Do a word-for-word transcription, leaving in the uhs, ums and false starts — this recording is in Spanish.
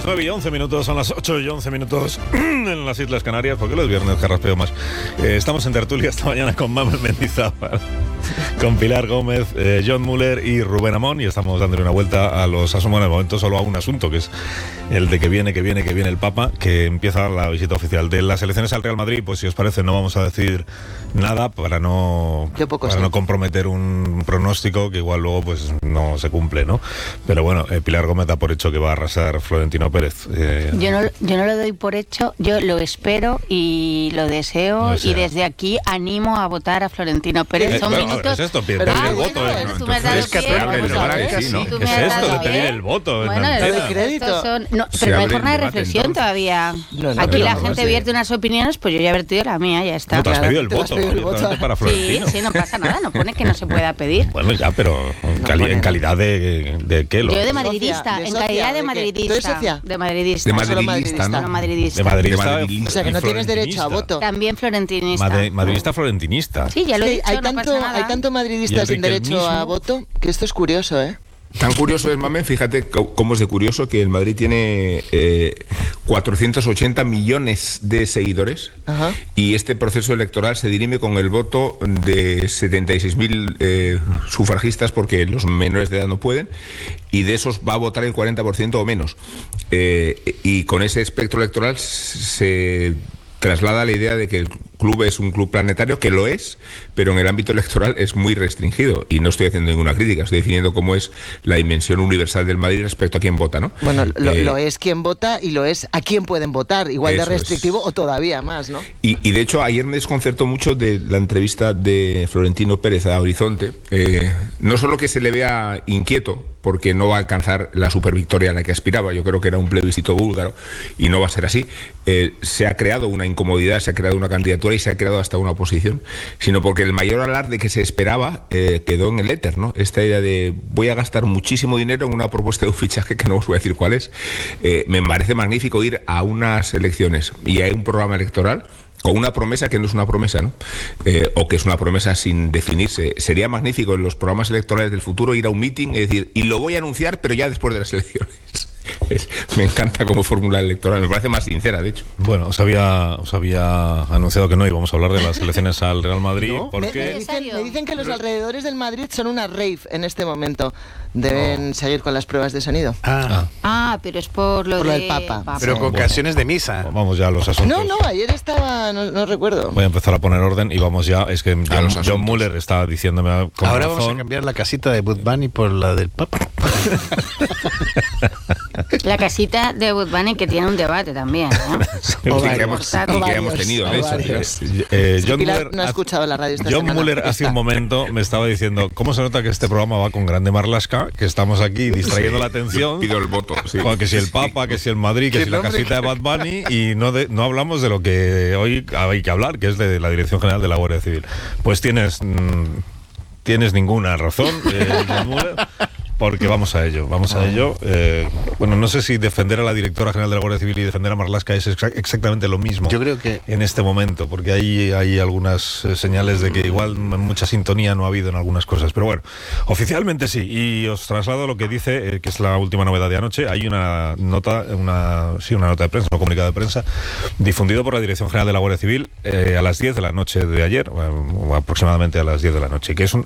las nueve y once minutos, son las ocho y once minutos en las Islas Canarias, porque los viernes carraspeo más. Eh, estamos en tertulia esta mañana con Mamen Mendizábal, con Pilar Gómez, eh, John Muller y Rubén Amón, y estamos dándole una vuelta a los asuntos. En el momento solo a un asunto, que es el de que viene, que viene, que viene el Papa, que empieza la visita oficial de las elecciones al Real Madrid. Pues si os parece no vamos a decir nada para no, para no comprometer un pronóstico que igual luego pues no se cumple, ¿no? Pero bueno, eh, Pilar Gómez da por hecho que va a arrasar Florentino Pérez. Eh, yo, no, yo no lo doy por hecho, yo lo espero y lo deseo, no y desde aquí animo a votar a Florentino Pérez. Eh, Son bueno, minutos... ¿qué es esto? Pedir ah, el bueno, voto. ¿eh? Tú me has dado Es que pie, sí, ¿no? ¿Qué es esto de pedir el voto? Bueno, en el crédito. Son, no, pero no hay jornada de reflexión entonces. Todavía. No, no, aquí la no, gente no, vierte sí. unas opiniones, pues yo ya he vertido la mía, ya está. No te has pedido el voto, el voto para Florentino. Sí, sí, no pasa nada, no pone que no se pueda pedir. Bueno, ya, pero en, no, cali en calidad de, de qué lo. Yo de madridista, de en calidad de madridista. De madridista. De madridista, ¿no? madridista. De madridista. O sea, que no tienes derecho a voto. También florentinista. Madridista florentinista. Sí, ya lo he dicho, hay tanto, hay tanto madridista sin derecho a voto que esto es curioso, ¿eh? Tan curioso es, Mamen, fíjate cómo es de curioso que el Madrid tiene eh, cuatrocientos ochenta millones de seguidores. Ajá. Y este proceso electoral se dirime con el voto de setenta y seis mil eh, sufragistas, porque los menores de edad no pueden, y de esos va a votar el cuarenta por ciento o menos. Eh, y con ese espectro electoral se traslada la idea de que el club es un club planetario, que lo es, pero en el ámbito electoral es muy restringido. Y no estoy haciendo ninguna crítica, estoy definiendo cómo es la dimensión universal del Madrid respecto a quién vota, ¿no? Bueno, lo, eh, lo es quién vota y lo es a quién pueden votar, igual de restrictivo es. O todavía más, ¿no? Y, y de hecho ayer me desconcertó mucho de la entrevista de Florentino Pérez a Horizonte, eh, no solo que se le vea inquieto porque no va a alcanzar la supervictoria a la que aspiraba, yo creo que era un plebiscito búlgaro y no va a ser así, eh, se ha creado una incomodidad, se ha creado una candidatura y se ha creado hasta una oposición, sino porque el mayor alarde que se esperaba eh, quedó en el éter, ¿no? Esta idea de voy a gastar muchísimo dinero en una propuesta de un fichaje que no os voy a decir cuál es. Eh, me parece magnífico ir a unas elecciones y hay un programa electoral con una promesa que no es una promesa, ¿no? Eh, o que es una promesa sin definirse. Sería magnífico en los programas electorales del futuro ir a un meeting y decir, y lo voy a anunciar, pero ya después de las elecciones. Es, me encanta como fórmula electoral, me parece más sincera, de hecho. Bueno, os había, os había anunciado que no íbamos a hablar de las elecciones al Real Madrid. ¿No? Porque... Me, me, dicen, me dicen que los alrededores del Madrid son una rave en este momento. Deben no. seguir con las pruebas de sonido. Ah, ah pero es por lo, por lo de... del Papa. Papa. Pero con bueno, canciones de misa. Vamos ya a los asuntos. No, no, ayer estaba, no, no recuerdo. Voy a empezar a poner orden y vamos ya. Es que John, John Muller está diciéndome con Ahora razón. Vamos a cambiar la casita de Bud Bunny por la del Papa. La casita de Bud Bunny, que tiene un debate también, ¿no? O y que hemos, y que hemos tenido en eso. Eh, John Pilar Muller no ha escuchado la radio esta John semana. Muller hace un momento me estaba diciendo cómo se nota que este programa va con grande marlasca, que estamos aquí distrayendo sí, la atención. Pido el voto. Sí. Que si el Papa, que si el Madrid, que si la casita de Bud Bunny, y no, de, no hablamos de lo que hoy hay que hablar, que es de la Dirección General de la Guardia Civil. Pues tienes, mmm, tienes ninguna razón, eh, John Muller. Porque vamos a ello, vamos a ello. Eh, bueno, no sé si defender a la directora general de la Guardia Civil y defender a Marlaska es exa exactamente lo mismo. Yo creo que en este momento, porque hay, hay algunas eh, señales de que igual mucha sintonía no ha habido en algunas cosas. Pero bueno, oficialmente sí. Y os traslado lo que dice, eh, que es la última novedad de anoche. Hay una nota, una, sí, una nota de prensa, un comunicado de prensa, difundido por la Dirección General de la Guardia Civil eh, a las diez de la noche de ayer, o aproximadamente a las diez de la noche, que es un,